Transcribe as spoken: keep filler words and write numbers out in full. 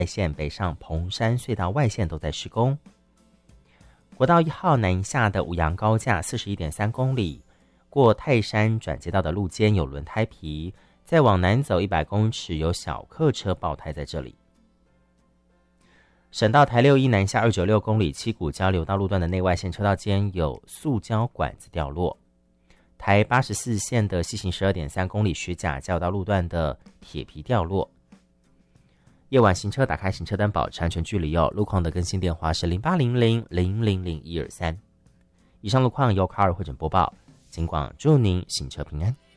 外线北上彭山隧道外线都在施工。国道一号南下的五杨高架 四十一点三公里，过泰山转接道的路肩有轮胎皮，再往南走一百公尺有小客车爆胎在这里。省道台六一南下二九六公里七股交流道路段的内外线车道间有塑胶管子掉落。台八十四线的西行 十二点三公里石甲交流道路段的铁皮掉落。夜晚行车打开行车灯保持安全距离哦。路况的更新电话是零八零零零零零一二三。以上路况由卡尔会诊播报，尽管祝您行车平安。